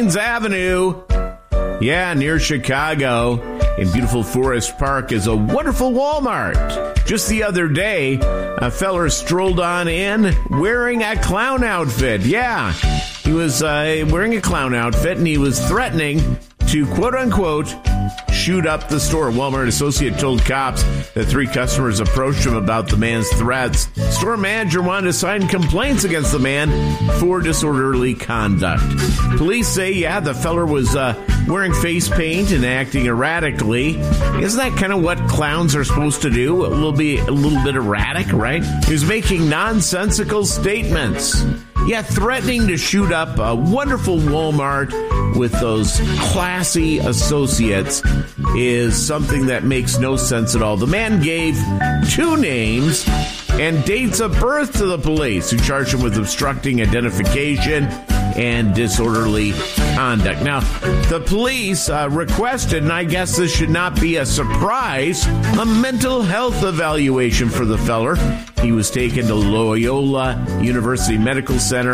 Avenue. Yeah, near Chicago, in beautiful Forest Park, is a wonderful Walmart. Just the other day, a feller strolled on in wearing a clown outfit. Yeah, he was wearing a clown outfit, and he was threatening to, quote-unquote, shoot up the store. Walmart associate told cops that 3 customers approached him about the man's threats. Store manager wanted to sign complaints against the man for disorderly conduct. Police say, yeah, the feller was wearing face paint and acting erratically. Isn't that kind of what clowns are supposed to do? A little bit erratic, right? He was making nonsensical statements. Yeah, threatening to shoot up a wonderful Walmart with those classy associates is something that makes no sense at all. The man gave 2 names and dates of birth to the police, who charged him with obstructing identification and disorderly conduct. Now, the police requested, and I guess this should not be a surprise, a mental health evaluation for the feller. He was taken to Loyola University Medical Center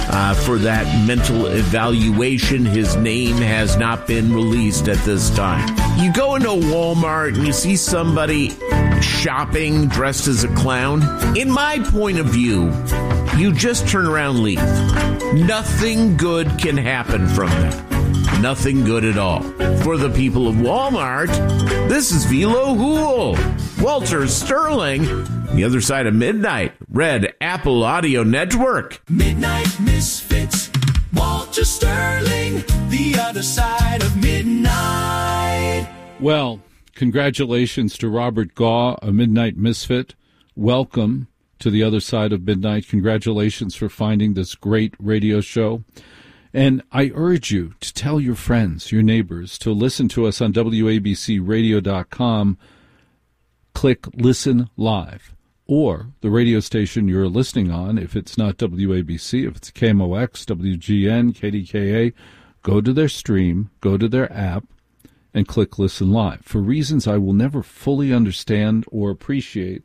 for that mental evaluation. His name has not been released at this time. You go into Walmart and you see somebody shopping dressed as a clown. In my point of view, you just turn around and leave. Nothing good can happen from that. Nothing good at all. For the people of Walmart, this is Velo Hool, Walter Sterling, The Other Side of Midnight, Red Apple Audio Network. Midnight Misfits, Walter Sterling, The Other Side of Midnight. Well, congratulations to Robert Gaw, a Midnight Misfit. Welcome to The Other Side of Midnight. Congratulations for finding this great radio show. And I urge you to tell your friends, your neighbors, to listen to us on WABCRadio.com. Click Listen Live. Or the radio station you're listening on, if it's not WABC, if it's KMOX, WGN, KDKA, go to their stream, go to their app, and click Listen Live. For reasons I will never fully understand or appreciate,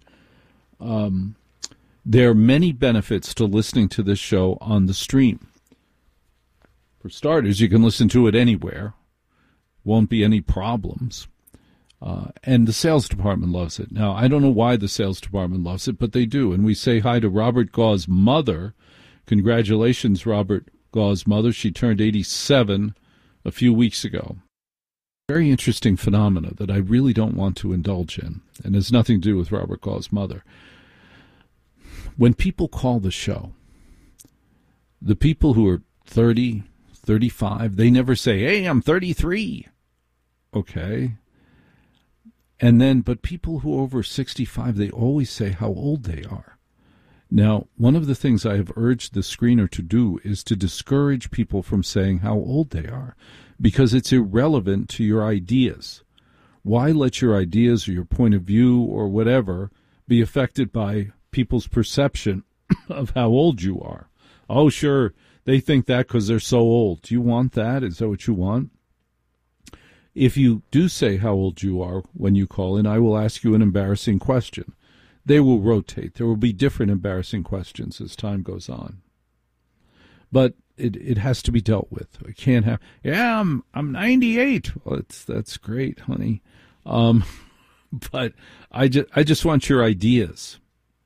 there are many benefits to listening to this show on the stream. For starters, you can listen to it anywhere. Won't be any problems. And the sales department loves it. Now, I don't know why the sales department loves it, but they do. And we say hi to Robert Gaw's mother. Congratulations, Robert Gaw's mother. She turned 87 a few weeks ago. Very interesting phenomena that I really don't want to indulge in, and has nothing to do with Robert Gaw's mother. When people call the show, the people who are 30, 35, they never say, hey, I'm 33. Okay. And then, but people who are over 65, they always say how old they are. Now, one of the things I have urged the screener to do is to discourage people from saying how old they are, because it's irrelevant to your ideas. Why let your ideas or your point of view or whatever be affected by people's perception of how old you are? Oh, sure, they think that because they're so old. Do you want that? Is that what you want? If you do say how old you are when you call in, I will ask you an embarrassing question. They will rotate. There will be different embarrassing questions as time goes on. But it has to be dealt with. It can't have, yeah, I'm 98. Well, that's great, honey. But I just want your ideas.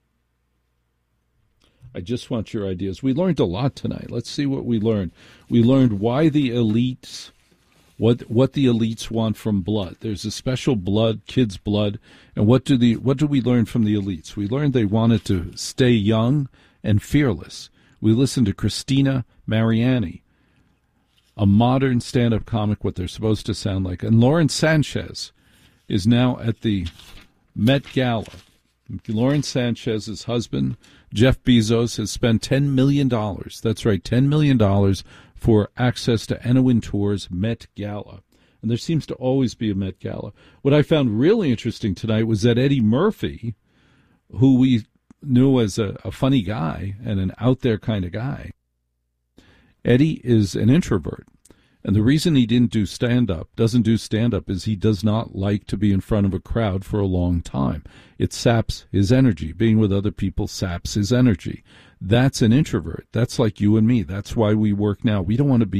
I just want your ideas. We learned a lot tonight. Let's see what we learned. We learned why the elites, what the elites want from blood. There's a special blood, kids' blood, and what do we learn from the elites? We learned they wanted to stay young and fearless. We listened to Christina Mariani, a modern stand-up comic, what they're supposed to sound like. And Lauren Sanchez is now at the Met Gala. Lauren Sanchez's husband, Jeff Bezos, has spent $10 million. That's right, $10 million for access to Anna Wintour's Met Gala. And there seems to always be a Met Gala. What I found really interesting tonight was that Eddie Murphy, who we knew as a funny guy and an out-there kind of guy, Eddie is an introvert. And the reason he doesn't do stand-up is he does not like to be in front of a crowd for a long time. It saps his energy. Being with other people saps his energy. That's an introvert. That's like you and me. That's why we work now. We don't want to be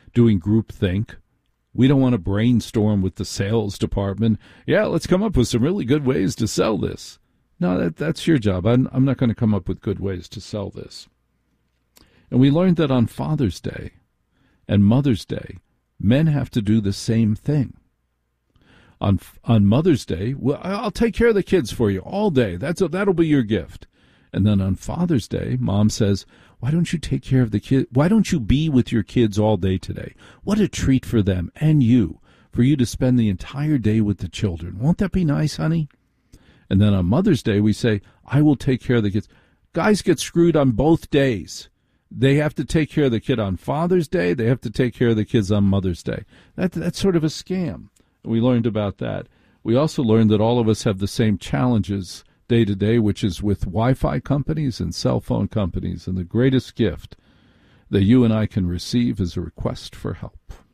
doing groupthink. We don't want to brainstorm with the sales department. Yeah, let's come up with some really good ways to sell this. No, that's your job. I'm not going to come up with good ways to sell this. And we learned that on Father's Day and Mother's Day, men have to do the same thing. On Mother's Day, well, I'll take care of the kids for you all day. That'll be your gift. And then on Father's Day, Mom says, why don't you take care of the kid? Why don't you be with your kids all day today? What a treat for them and you, for you to spend the entire day with the children. Won't that be nice, honey? And then on Mother's Day, we say, I will take care of the kids. Guys get screwed on both days. They have to take care of the kid on Father's Day. They have to take care of the kids on Mother's Day. That's sort of a scam. We learned about that. We also learned that all of us have the same challenges day to day, which is with Wi-Fi companies and cell phone companies. And the greatest gift that you and I can receive is a request for help.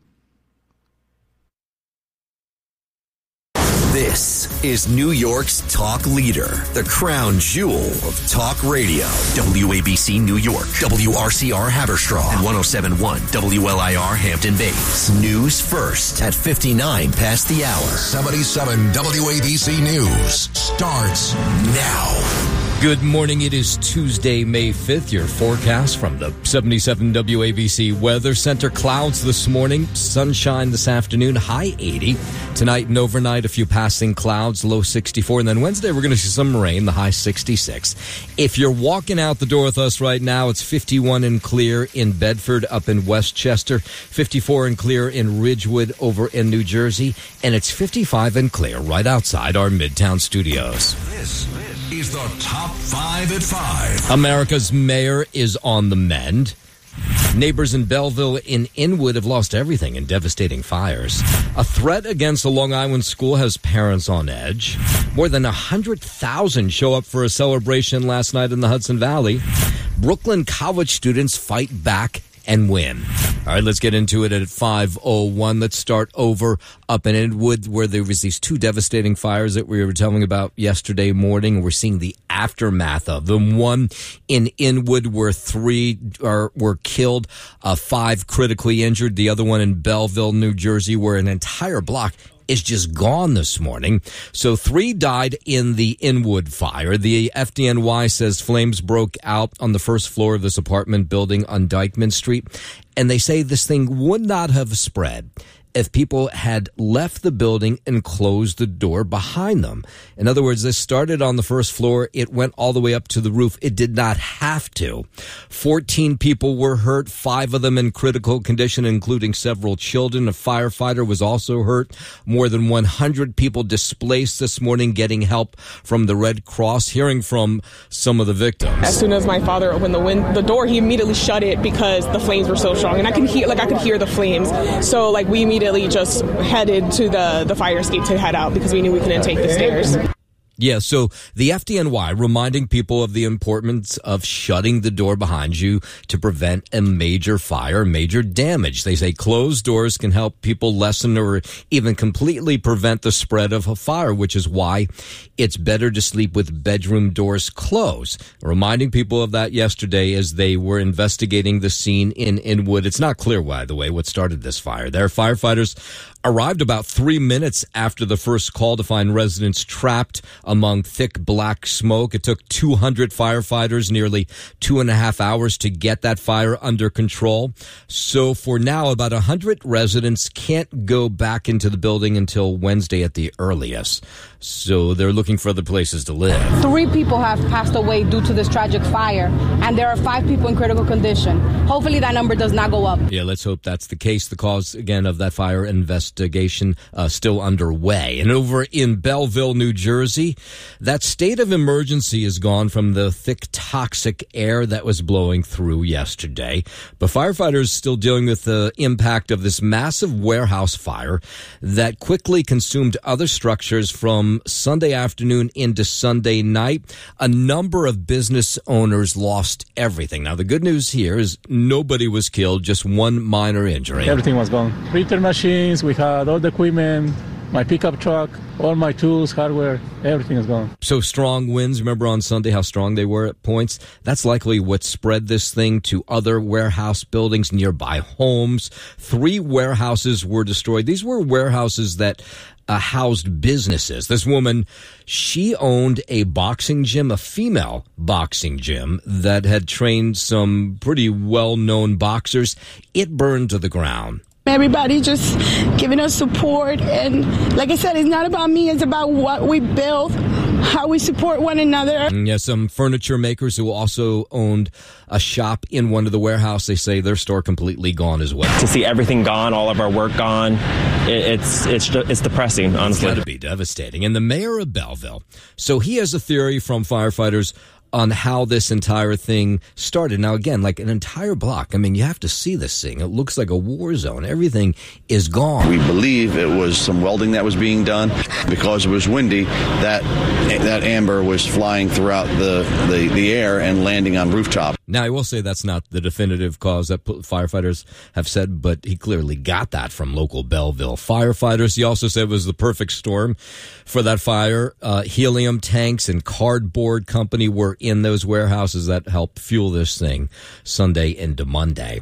This is New York's talk leader, the crown jewel of talk radio. WABC New York, WRCR Haverstraw, and 107.1 WLIR Hampton Bays. News first at 59 past the hour. 77 WABC News starts now. Good morning. It is Tuesday, May 5th. Your forecast from the 77 WABC Weather Center. Clouds this morning, sunshine this afternoon, high 80. Tonight and overnight, a few passing clouds, low 64. And then Wednesday, we're going to see some rain, the high 66. If you're walking out the door with us right now, it's 51 and clear in Bedford up in Westchester, 54 and clear in Ridgewood over in New Jersey, and it's 55 and clear right outside our Midtown studios. This is the Top 5 at 5. America's mayor is on the mend. Neighbors in Belleville in Inwood have lost everything in devastating fires. A threat against a Long Island school has parents on edge. More than 100,000 show up for a celebration last night in the Hudson Valley. Brooklyn College students fight back and win. All right, let's get into it at 5:01. Let's start over up in Inwood, where there was these two devastating fires that we were telling about yesterday morning. We're seeing the aftermath of them. One in Inwood, where 3 were killed, 5 critically injured. The other one in Belleville, New Jersey, where an entire block is just gone this morning. So 3 died in the Inwood fire. The FDNY says flames broke out on the first floor of this apartment building on Dyckman Street. And they say this thing would not have spread if people had left the building and closed the door behind them. In other words, this started on the first floor. It went all the way up to the roof. It did not have to. 14 people were hurt, 5 of them in critical condition, including several children. A firefighter was also hurt. More than 100 people displaced this morning, getting help from the Red Cross. Hearing from some of the victims. As soon as my father opened the door, he immediately shut it because the flames were so strong, and I could hear the flames. So we immediately just headed to the fire escape to head out because we knew we couldn't take the stairs. Yeah, so the FDNY reminding people of the importance of shutting the door behind you to prevent a major fire, major damage. They say closed doors can help people lessen or even completely prevent the spread of a fire, which is why it's better to sleep with bedroom doors closed. Reminding people of that yesterday as they were investigating the scene in Inwood. It's not clear, by the way, what started this fire. Their firefighters arrived about 3 minutes after the first call to find residents trapped among thick black smoke. It took 200 firefighters nearly 2.5 hours to get that fire under control. So for now, about 100 residents can't go back into the building until Wednesday at the earliest. So they're looking for other places to live. 3 people have passed away due to this tragic fire, and there are 5 people in critical condition. Hopefully that number does not go up. Yeah, let's hope that's the case. The cause, again, of that fire investigation still underway. And over in Belleville, New Jersey, that state of emergency is gone from the thick, toxic air that was blowing through yesterday. But firefighters still dealing with the impact of this massive warehouse fire that quickly consumed other structures from Sunday afternoon into Sunday night. A number of business owners lost everything. Now, the good news here is nobody was killed, just one minor injury. Everything was gone. Printer machines, we had all the equipment, my pickup truck, all my tools, hardware, everything is gone. So strong winds, remember on Sunday how strong they were at points? That's likely what spread this thing to other warehouse buildings, nearby homes. 3 warehouses were destroyed. These were warehouses that housed businesses. This woman, she owned a boxing gym, a female boxing gym that had trained some pretty well-known boxers. It burned to the ground. Everybody just giving us support. And like I said, it's not about me. It's about what we build, how we support one another. Yeah, some furniture makers who also owned a shop in one of the warehouses, they say their store completely gone as well. To see everything gone, all of our work gone, it's depressing, honestly. It's got to be devastating. And the mayor of Belleville, so he has a theory from firefighters on how this entire thing started. Now, again, like an entire block. I mean, you have to see this thing. It looks like a war zone. Everything is gone. We believe it was some welding that was being done. Because it was windy, that amber was flying throughout the air and landing on rooftop. Now, I will say that's not the definitive cause that firefighters have said, but he clearly got that from local Belleville firefighters. He also said it was the perfect storm for that fire. Helium tanks and cardboard company were in those warehouses that helped fuel this thing Sunday into Monday.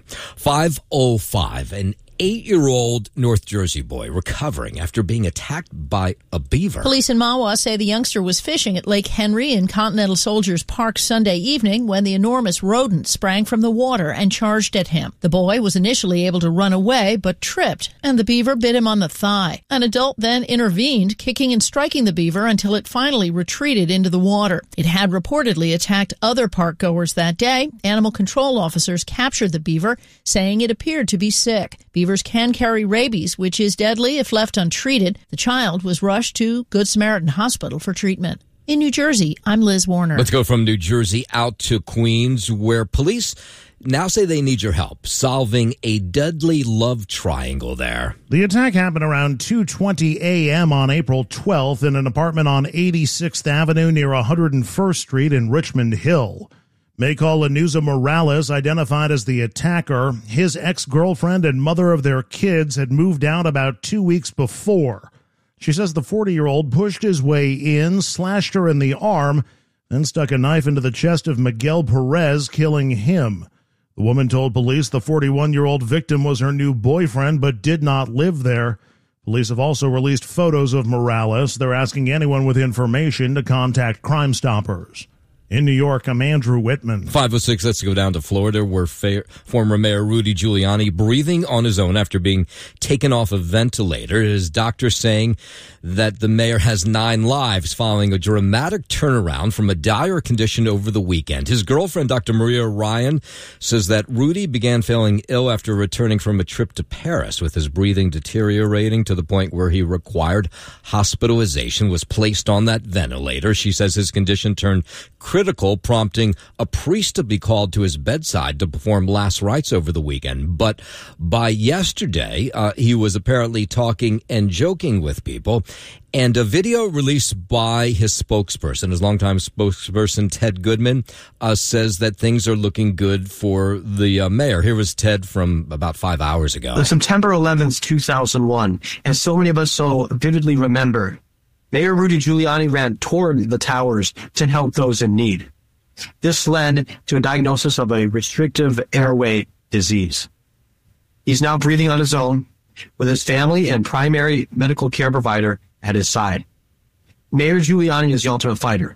5:05, an 8-year-old North Jersey boy recovering after being attacked by a beaver. Police in Mahwah say the youngster was fishing at Lake Henry in Continental Soldiers Park Sunday evening when the enormous rodent sprang from the water and charged at him. The boy was initially able to run away but tripped, and the beaver bit him on the thigh. An adult then intervened, kicking and striking the beaver until it finally retreated into the water. It had reportedly attacked other park goers that day. Animal control officers captured the beaver, saying it appeared to be sick. Beavers can carry rabies, which is deadly if left untreated. The child was rushed to Good Samaritan Hospital for treatment. In New Jersey, I'm Liz Warner. Let's go from New Jersey out to Queens, where police now say they need your help solving a deadly love triangle there. The attack happened around 2:20 a.m. on April 12th in an apartment on 86th Avenue near 101st Street in Richmond Hill. Maycall Lanuza Morales, identified as the attacker, his ex-girlfriend and mother of their kids, had moved out about 2 weeks before. She says the 40-year-old pushed his way in, slashed her in the arm, then stuck a knife into the chest of Miguel Perez, killing him. The woman told police the 41-year-old victim was her new boyfriend but did not live there. Police have also released photos of Morales. They're asking anyone with information to contact Crime Stoppers. In New York, I'm Andrew Whitman. 5:06, let's go down to Florida, where former Mayor Rudy Giuliani breathing on his own after being taken off a ventilator. His doctor saying that the mayor has 9 lives following a dramatic turnaround from a dire condition over the weekend. His girlfriend, Dr. Maria Ryan, says that Rudy began feeling ill after returning from a trip to Paris, with his breathing deteriorating to the point where he required hospitalization, was placed on that ventilator. She says his condition turned critical, prompting a priest to be called to his bedside to perform last rites over the weekend. But by yesterday, he was apparently talking and joking with people. And a video released by his spokesperson, his longtime spokesperson, Ted Goodman, says that things are looking good for the mayor. Here was Ted from about 5 hours ago. September 11th, 2001, as so many of us so vividly remember, Mayor Rudy Giuliani ran toward the towers to help those in need. This led to a diagnosis of a restrictive airway disease. He's now breathing on his own with his family and primary medical care provider at his side. Mayor Giuliani is the ultimate fighter.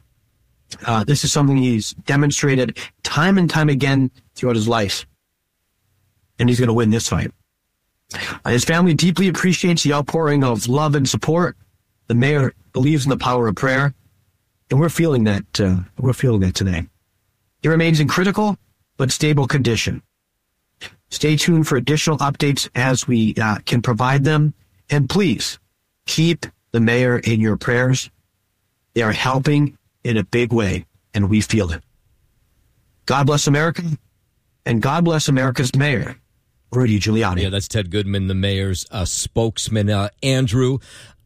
This is something he's demonstrated time and time again throughout his life. And he's going to win this fight. His family deeply appreciates the outpouring of love and support. The mayor believes in the power of prayer, and we're feeling that. We're feeling that today. He remains in critical but stable condition. Stay tuned for additional updates as we can provide them, and please keep the mayor in your prayers. They are helping in a big way, and we feel it. God bless America, and God bless America's mayor, Rudy Giuliani. Yeah, that's Ted Goodman, the mayor's spokesman. Andrew,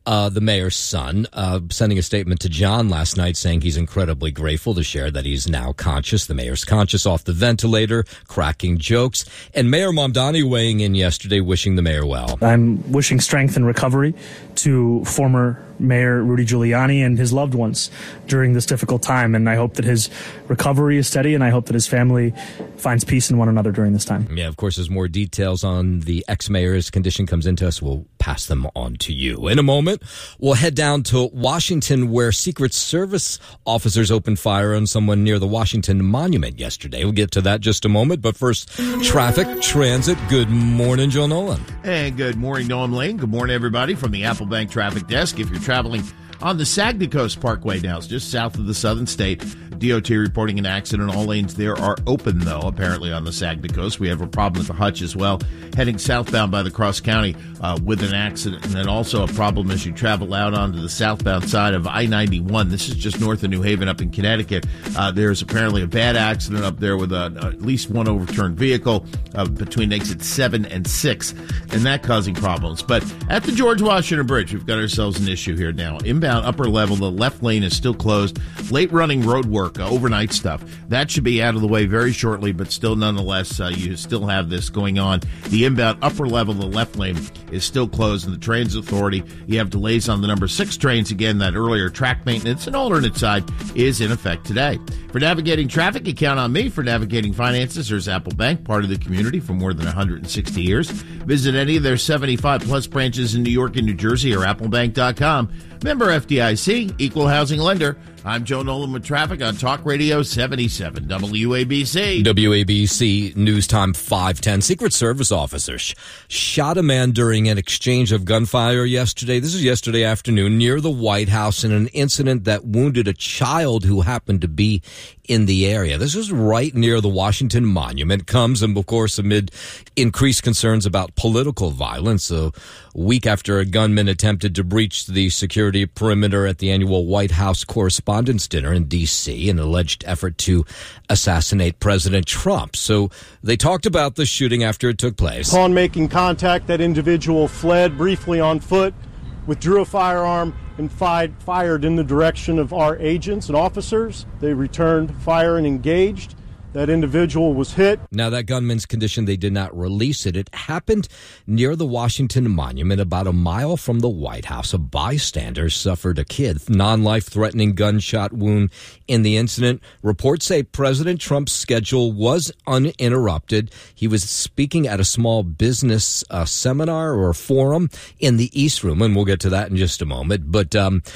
the mayor's son, sending a statement to John last night saying he's incredibly grateful to share that he's now conscious. The mayor's conscious off the ventilator, cracking jokes. And Mayor Mamdani weighing in yesterday, wishing the mayor well. I'm wishing strength and recovery to former Mayor Rudy Giuliani and his loved ones during this difficult time. And I hope that his recovery is steady, and I hope that his family finds peace in one another during this time. Yeah, of course, as more details on the ex-mayor's condition comes into us, we'll pass them on to you. In a moment, we'll head down to Washington, where Secret Service officers opened fire on someone near the Washington Monument yesterday. We'll get to that just a moment. But first, traffic, transit. Good morning, Joe Nolan. And good morning, Noam Lane. Good morning, everybody, from the Apple Bank Traffic Desk. If you're traveling on the Sagna Coast Parkway now, it's just south of the Southern State. DOT reporting an accident. All lanes there are open, though, apparently on the Sagna Coast. We have a problem at the Hutch as well, heading southbound by the Cross County with an accident. And then also a problem as you travel out onto the southbound side of I-91. This is just north of New Haven up in Connecticut. There's apparently a bad accident up there with at least one overturned vehicle between exits 7 and 6, and that causing problems. But at the George Washington Bridge, we've got ourselves an issue here now. Inbound upper level, the left lane is still closed. Late running road work, overnight stuff. That should be out of the way very shortly, but still nonetheless, you still have this going on. The inbound upper level, the left lane, is still closed. And the Transit Authority, you have delays on the number 6 trains. Again, that earlier track maintenance and alternate side is in effect today. For navigating traffic, you count on me. For navigating finances, there's Apple Bank, part of the community for more than 160 years. Visit any of their 75-plus branches in New York and New Jersey or applebank.com. Member FDIC, equal housing lender. I'm Joe Nolan with traffic on Talk Radio 77 WABC. WABC News Time 5:10. Secret Service officers shot a man during an exchange of gunfire yesterday. This is yesterday afternoon near the White House in an incident that wounded a child who happened to be in the area. This is right near the Washington Monument. Comes, and of course, amid increased concerns about political violence. A week after a gunman attempted to breach the security perimeter at the annual White House Correspondents' Dinner in D.C., an alleged effort to assassinate President Trump. So they talked about the shooting after it took place. Upon making contact, that individual fled briefly on foot, withdrew a firearm, and fired in the direction of our agents and officers. They returned fire and engaged. That individual was hit. Now, that gunman's condition, they did not release it. It happened near the Washington Monument, about a mile from the White House. A bystander suffered a non-life-threatening gunshot wound in the incident. Reports say President Trump's schedule was uninterrupted. He was speaking at a small business seminar or forum in the East Room, and we'll get to that in just a moment. But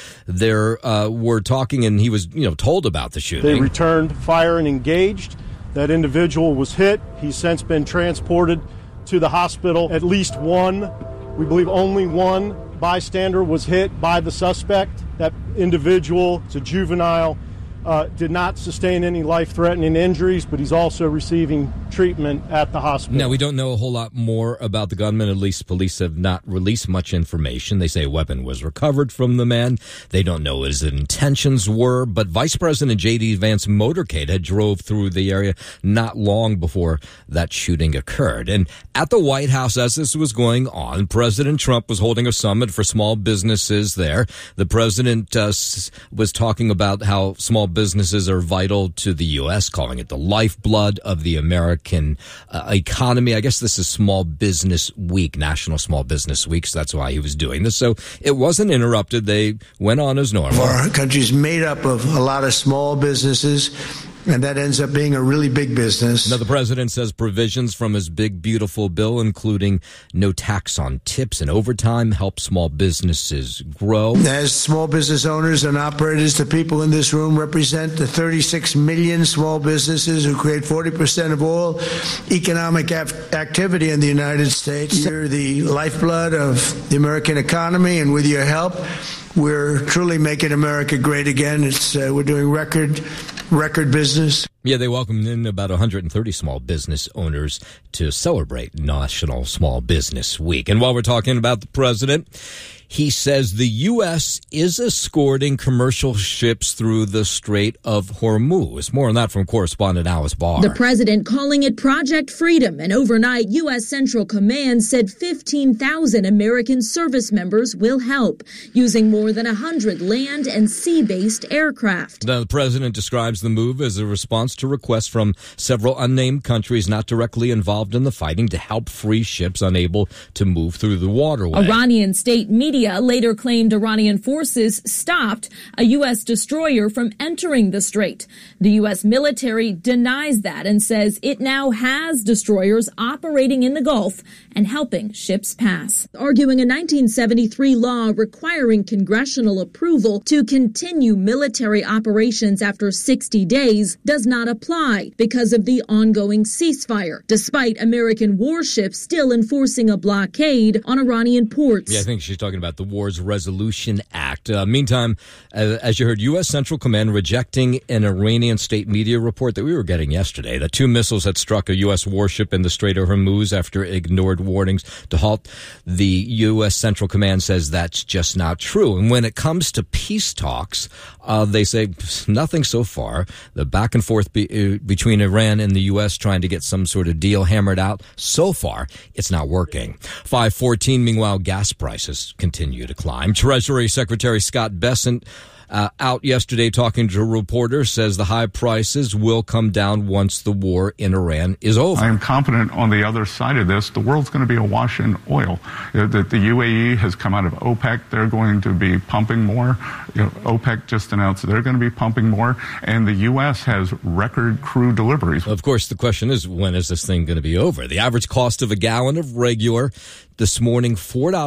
there were talking, and he was, told about the shooting. They returned fire and engaged. That individual was hit. He's since been transported to the hospital. At least one, we believe only one bystander was hit by the suspect. That individual, it's a juvenile, did not sustain any life-threatening injuries, but he's also receiving treatment at the hospital. Now, we don't know a whole lot more about the gunman. At least police have not released much information. They say a weapon was recovered from the man. They don't know what his intentions were, but Vice President J.D. Vance motorcade had drove through the area not long before that shooting occurred. And at the White House, as this was going on, President Trump was holding a summit for small businesses there. The president was talking about how small businesses are vital to the U.S., calling it the lifeblood of the American economy. I guess this is Small Business Week, National Small Business Week, so that's why he was doing this. So it wasn't interrupted. They went on as normal. Our country's made up of a lot of small businesses, and that ends up being a really big business. Now, the president says provisions from his big, beautiful bill, including no tax on tips and overtime, help small businesses grow. As small business owners and operators, the people in this room represent the 36 million small businesses who create 40% of all economic activity in the United States. You're the lifeblood of the American economy, and with your help, we're truly making America great again. We're doing record business. Yeah, they welcomed in about 130 small business owners to celebrate National Small Business Week. And while we're talking about the president, he says the U.S. is escorting commercial ships through the Strait of Hormuz. More on that from correspondent Alice Barr. The president calling it Project Freedom. And overnight, U.S. Central Command said 15,000 American service members will help, using more than 100 land and sea-based aircraft. Now, the president describes the move as a response to requests from several unnamed countries not directly involved in the fighting to help free ships unable to move through the waterway. Iranian state media later claimed Iranian forces stopped a U.S. destroyer from entering the strait. The U.S. military denies that and says it now has destroyers operating in the Gulf and helping ships pass, arguing a 1973 law requiring congressional approval to continue military operations after 60 days does not apply because of the ongoing ceasefire, despite American warships still enforcing a blockade on Iranian ports. Yeah, I think she's talking about the Wars Resolution Act. Meantime, as you heard, U.S. Central Command rejecting an Iranian state media report that we were getting yesterday that 2 missiles had struck a U.S. warship in the Strait of Hormuz after ignored warnings to halt. The U.S. Central Command says that's just not true. And when it comes to peace talks, they say nothing so far. The back and forth between Iran and the U.S. trying to get some sort of deal hammered out. So far, it's not working. 5:14, meanwhile, gas prices continue to climb. Treasury Secretary Scott Bessent out yesterday talking to reporters says the high prices will come down once the war in Iran is over. I am confident on the other side of this, the world's going to be awash in oil. The UAE has come out of OPEC. They're going to be pumping more. OPEC just announced they're going to be pumping more. And the U.S. has record crude deliveries. Of course, the question is, when is this thing going to be over? The average cost of a gallon of regular this morning,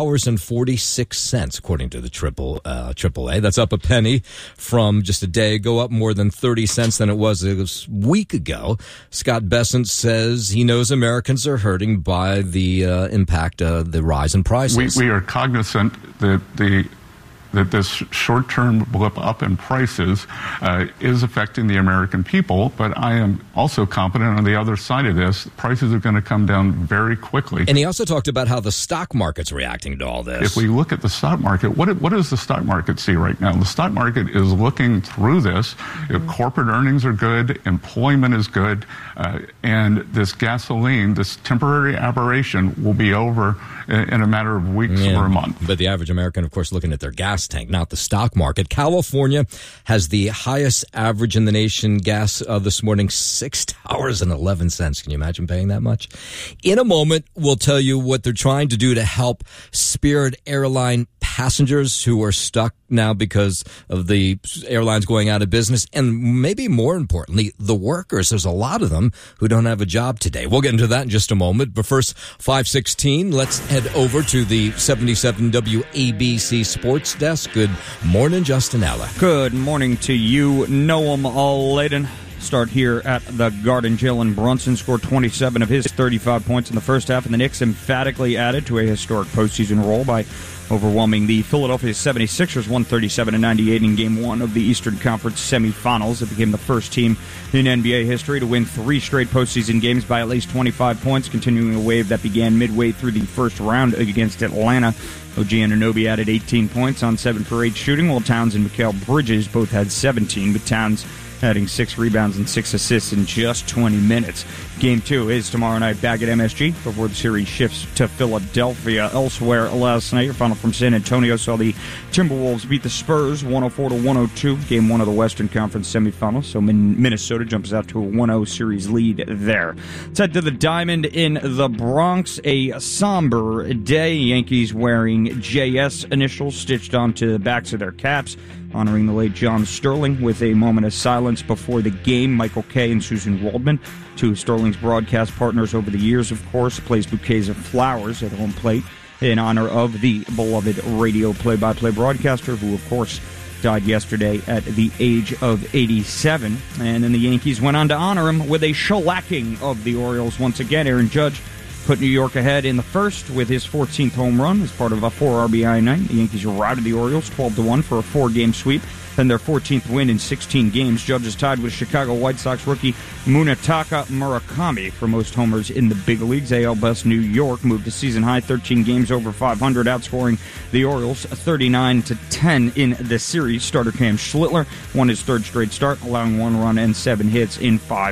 $4.46, according to the AAA. That's up a penny from just a day ago, up more than 30 cents than it was a week ago. Scott Bessent says he knows Americans are hurting by the impact of the rise in prices. We are cognizant that this short-term blip up in prices is affecting the American people, but I am also confident on the other side of this, prices are going to come down very quickly. And he also talked about how the stock market's reacting to all this. If we look at the stock market, what does the stock market see right now? The stock market is looking through this. Corporate earnings are good, employment is good, and this gasoline, this temporary aberration will be over in a matter of weeks or a month. But the average American, of course, looking at their gas tank, not the stock market. California has the highest average in the nation gas this morning, $6.11. Can you imagine paying that much? In a moment, we'll tell you what they're trying to do to help Spirit Airline passengers who are stuck now because of the airlines going out of business, and maybe more importantly, the workers. There's a lot of them who don't have a job today. We'll get into that in just a moment, but first, 5:16, let's head over to the 77 WABC Sports Desk. Good morning, Justin Ella. Good morning to you, Noam Al-Laden. Start here at the Garden. Jalen Brunson scored 27 of his 35 points in the first half, and the Knicks emphatically added to a historic postseason roll by overwhelming the Philadelphia 76ers 137-98 in Game 1 of the Eastern Conference semifinals. It became the first team in NBA history to win 3 straight postseason games by at least 25 points, continuing a wave that began midway through the first round against Atlanta. OG Anunoby added 18 points on 7 for 8 shooting, while Towns and Mikal Bridges both had 17, but Towns adding 6 rebounds and 6 assists in just 20 minutes. Game 2 is tomorrow night back at MSG before the series shifts to Philadelphia. Elsewhere last night, your final from San Antonio saw the Timberwolves beat the Spurs 104-102. Game 1 of the Western Conference semifinals, so Minnesota jumps out to a 1-0 series lead there. Let's head to the Diamond in the Bronx. A somber day. Yankees wearing JS initials stitched onto the backs of their caps, honoring the late John Sterling with a moment of silence before the game. Michael Kay and Susan Waldman, two of Sterling's broadcast partners over the years, of course, placed bouquets of flowers at home plate in honor of the beloved radio play-by-play broadcaster, who, of course, died yesterday at the age of 87. And then the Yankees went on to honor him with a shellacking of the Orioles once again. Aaron Judge put New York ahead in the first with his 14th home run as part of a 4 RBI night. The Yankees routed the Orioles 12-1 for a 4-game sweep. and their 14th win in 16 games. Judge is tied with Chicago White Sox rookie Munetaka Murakami for most homers in the big leagues. AL Best New York moved to season-high 13 games over 500, outscoring the Orioles 39-10 in the series. Starter Cam Schlittler won his third straight start, allowing 1 run and 7 hits in 5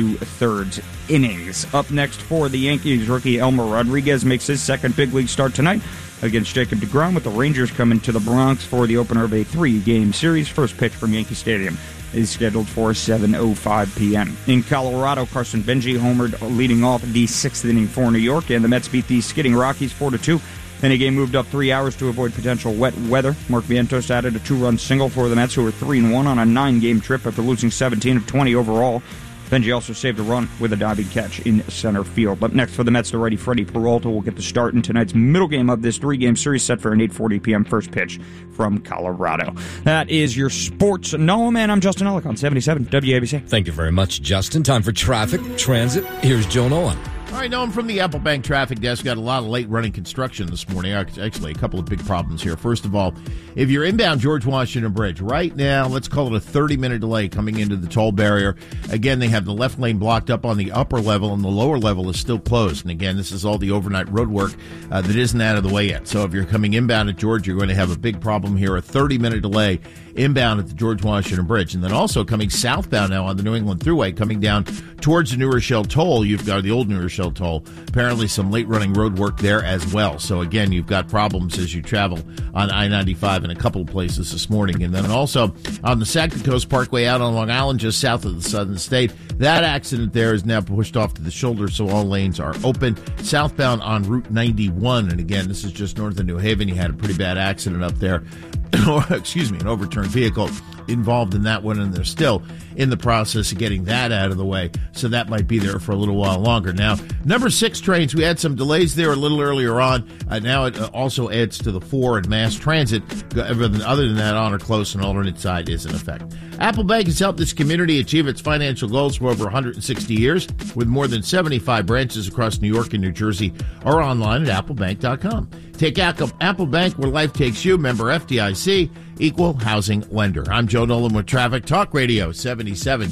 2/3 innings. Up next for the Yankees, rookie Elmer Rodriguez makes his second big league start tonight against Jacob deGrom, with the Rangers coming to the Bronx for the opener of a 3-game series. First pitch from Yankee Stadium is scheduled for 7:05 p.m. In Colorado, Carson Benji homered leading off the 6th inning for New York, and the Mets beat the skidding Rockies 4-2. Then a game moved up 3 hours to avoid potential wet weather. Mark Vientos added a 2-run single for the Mets, who were 3-1 on a 9-game trip after losing 17 of 20 overall. Benji also saved a run with a diving catch in center field. Up next for the Mets, the righty Freddie Peralta will get the start in tonight's middle game of this 3-game series, set for an 8:40 p.m. first pitch from Colorado. That is your sports. Noam, and I'm Justin Ellick on 77 WABC. Thank you very much, Justin. Time for traffic, transit. Here's Joe Nolan. All right, Noam from the Apple Bank traffic desk. Got a lot of late-running construction this morning. Actually, a couple of big problems here. First of all, if you're inbound George Washington Bridge, right now, let's call it a 30-minute delay coming into the toll barrier. Again, they have the left lane blocked up on the upper level, and the lower level is still closed. And again, this is all the overnight road work that isn't out of the way yet. So if you're coming inbound at George, you're going to have a big problem here, a 30-minute delay inbound at the George Washington Bridge. And then also coming southbound now on the New England Thruway, coming down towards the New Rochelle Toll, you've got the old New Rochelle Toll. Apparently some late-running road work there as well. So again, you've got problems as you travel on I-95 in a couple of places this morning. And then also on the Saginaw Coast Parkway out on Long Island, just south of the Southern State, that accident there is now pushed off to the shoulder, so all lanes are open. Southbound on Route 91, and again, this is just north of New Haven. You had a pretty bad accident up there. Excuse me, an overturned vehicle involved in that one, and they're still in the process of getting that out of the way, so that might be there for a little while longer. Now, number 6 trains, we had some delays there a little earlier on. Now it also adds to the 4 and mass transit. Everything other than that, on or close and alternate side is in effect. Apple Bank has helped this community achieve its financial goals for over 160 years, with more than 75 branches across New York and New Jersey, or online at applebank.com. Take Apple Bank where life takes you. Member FDIC, equal housing lender. I'm Joe Nolan with Traffic Talk Radio 77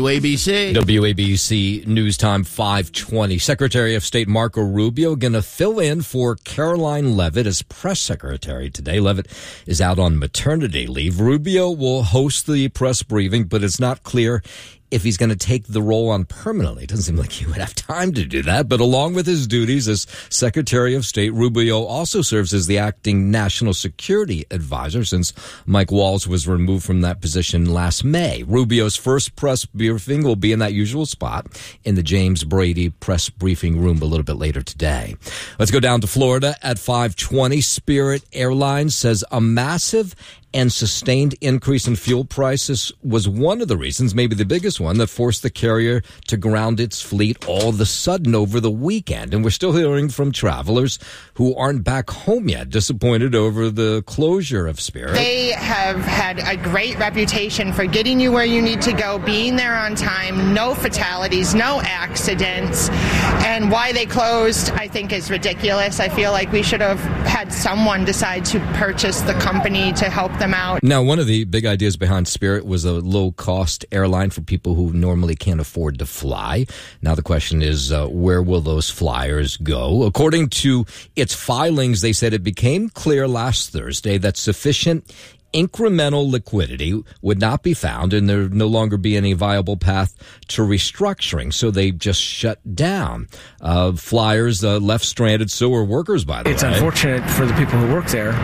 WABC. WABC News Time 5:20. Secretary of State Marco Rubio going to fill in for Caroline Leavitt as press secretary today. Leavitt is out on maternity leave. Rubio will host the press briefing, but it's not clear if he's going to take the role on permanently. It doesn't seem like he would have time to do that. But along with his duties as Secretary of State, Rubio also serves as the acting National Security Advisor since Mike Waltz was removed from that position last May. Rubio's first press briefing will be in that usual spot in the James Brady press briefing room a little bit later today. Let's go down to Florida at 5:20. Spirit Airlines says a massive and sustained increase in fuel prices was one of the reasons, maybe the biggest one, that forced the carrier to ground its fleet all of a sudden over the weekend. And we're still hearing from travelers who aren't back home yet, disappointed over the closure of Spirit. They have had a great reputation for getting you where you need to go, being there on time, no fatalities, no accidents. And why they closed, I think, is ridiculous. I feel like we should have had someone decide to purchase the company to help them out. Now, one of the big ideas behind Spirit was a low-cost airline for people who normally can't afford to fly. Now the question is, where will those flyers go? According to its filings, they said it became clear last Thursday that sufficient incremental liquidity would not be found, and there would no longer be any viable path to restructuring, so they just shut down. Flyers left stranded, so were workers, by the way. It's unfortunate for the people who work there,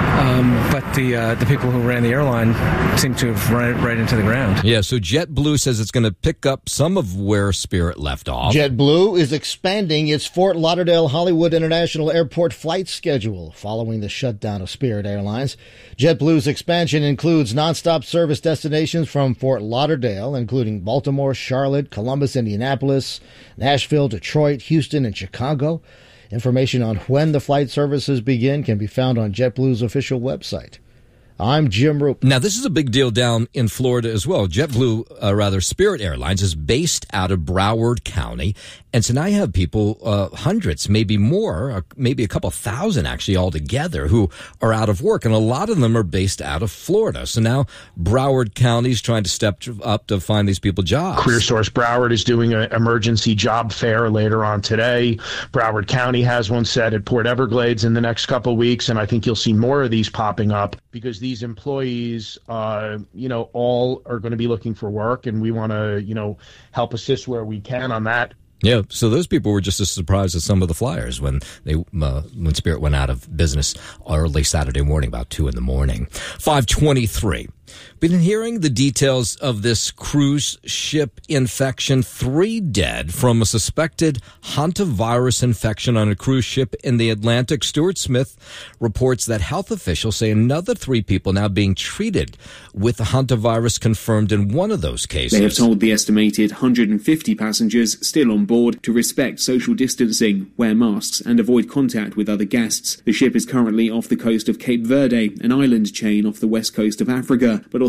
but the people who ran the airline seem to have run it right into the ground. Yeah, so JetBlue says it's going to pick up some of where Spirit left off. JetBlue is expanding its Fort Lauderdale Hollywood International Airport flight schedule following the shutdown of Spirit Airlines. JetBlue's expansion includes nonstop service destinations from Fort Lauderdale, including Baltimore, Charlotte, Columbus, Indianapolis, Nashville, Detroit, Houston, and Chicago. Information on when the flight services begin can be found on JetBlue's official website. I'm Jim Roop. Now, this is a big deal down in Florida as well. JetBlue, Spirit Airlines is based out of Broward County. And so now you have people, hundreds, maybe more, maybe a couple thousand actually altogether who are out of work. And a lot of them are based out of Florida. So now Broward County is trying to step up to find these people jobs. CareerSource Broward is doing an emergency job fair later on today. Broward County has one set at Port Everglades in the next couple of weeks. And I think you'll see more of these popping up because these employees, all are going to be looking for work. And we want to, help assist where we can on that. Yeah, so those people were just as surprised as some of the flyers when Spirit went out of business early Saturday morning, about 2 a.m. 5:23. Been hearing the details of this cruise ship infection. 3 dead from a suspected hantavirus infection on a cruise ship in the Atlantic. Stuart Smith reports that health officials say another 3 people now being treated with the hantavirus confirmed in one of those cases. They have told the estimated 150 passengers still on board to respect social distancing, wear masks and avoid contact with other guests. The ship is currently off the coast of Cape Verde, an island chain off the west coast of Africa, but